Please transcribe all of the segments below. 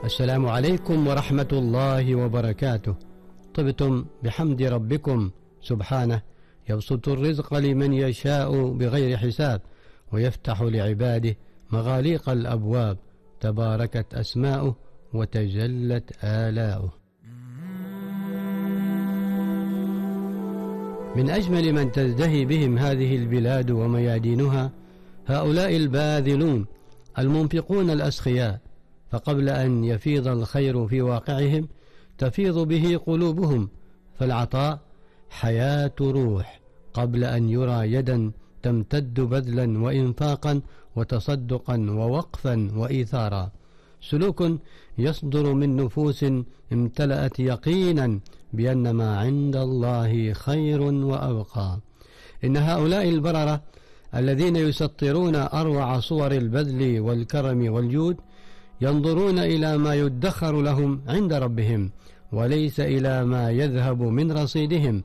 السلام عليكم ورحمة الله وبركاته. طبتم بحمد ربكم سبحانه، يبسط الرزق لمن يشاء بغير حساب، ويفتح لعباده مغاليق الأبواب، تباركت أسماؤه وتجلت آلاؤه. من أجمل من تزدهي بهم هذه البلاد وميادينها هؤلاء الباذلون المنفقون الأسخياء، فقبل أن يفيض الخير في واقعهم تفيض به قلوبهم، فالعطاء حياة روح قبل أن يرى يدا تمتد بذلا وإنفاقا وتصدقا ووقفا وإيثارا، سلوك يصدر من نفوس امتلأت يقينا بأن ما عند الله خير وأبقى. إن هؤلاء البررة الذين يسطرون أروع صور البذل والكرم والجود ينظرون إلى ما يدخر لهم عند ربهم وليس إلى ما يذهب من رصيدهم،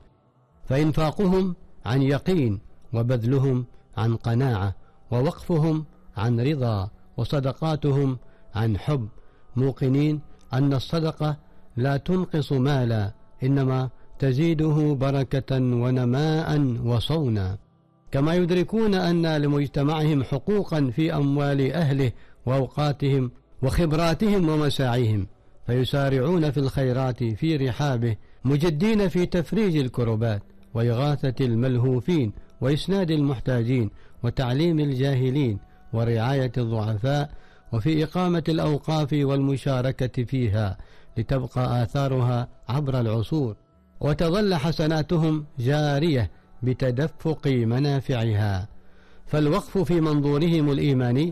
فإنفاقهم عن يقين، وبذلهم عن قناعة، ووقفهم عن رضا، وصدقاتهم عن حب، موقنين أن الصدقة لا تنقص مالا، إنما تزيده بركة ونماء وصونا. كما يدركون أن لمجتمعهم حقوقا في أموال أهله وأوقاتهم وخبراتهم ومساعيهم، فيسارعون في الخيرات في رحابه، مجدين في تفريج الكربات وإغاثة الملهوفين وإسناد المحتاجين وتعليم الجاهلين ورعاية الضعفاء، وفي إقامة الأوقاف والمشاركة فيها لتبقى آثارها عبر العصور، وتظل حسناتهم جارية بتدفق منافعها. فالوقف في منظورهم الإيماني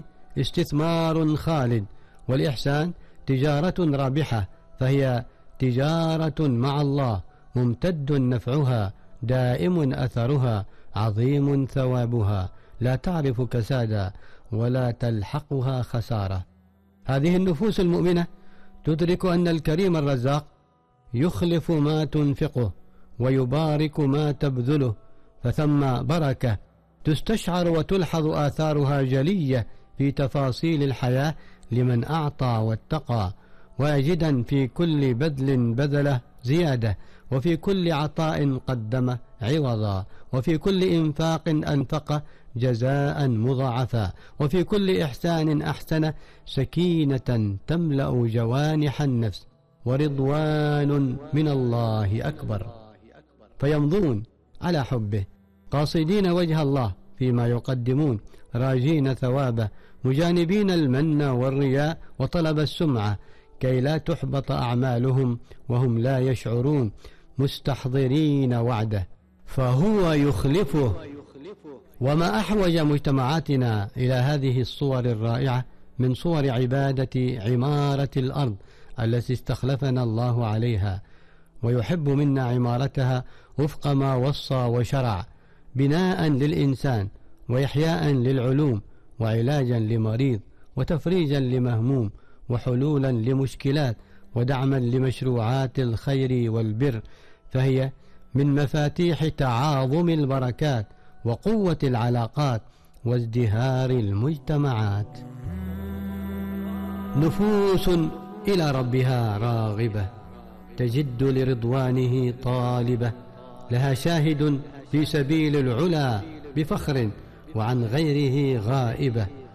استثمار خالد، والإحسان تجارة رابحة، فهي تجارة مع الله ممتد نفعها، دائم أثرها، عظيم ثوابها، لا تعرف كسادا ولا تلحقها خسارة. هذه النفوس المؤمنة تدرك أن الكريم الرزاق يخلف ما تنفقه ويبارك ما تبذله، فثم بركة تستشعر وتلحظ آثارها جلية في تفاصيل الحياة لمن أعطى واتقى، واجدا في كل بذل بذله زيادة، وفي كل عطاء قدم عوضا، وفي كل إنفاق أنفق جزاء مضاعفا، وفي كل إحسان أحسن سكينة تملأ جوانح النفس، ورضوان من الله أكبر. فيمضون على حبه قاصدين وجه الله فيما يقدمون، راجين ثوابه، مجانبين المن والرياء وطلب السمعة، كي لا تحبط أعمالهم وهم لا يشعرون، مستحضرين وعده فهو يخلفه. وما أحوج مجتمعاتنا إلى هذه الصور الرائعة من صور عبادة عمارة الأرض التي استخلفنا الله عليها، ويحب منا عمارتها وفق ما وصى وشرع، بناء للإنسان، وإحياء للعلوم، وعلاجا لمريض، وتفريجا لمهموم، وحلولا لمشكلات، ودعما لمشروعات الخير والبر، فهي من مفاتيح تعاظم البركات وقوة العلاقات وازدهار المجتمعات. نفوس إلى ربها راغبة، تجد لرضوانه طالبة، لها شاهد في سبيل العلا بفخر، وعن غيره غائبة،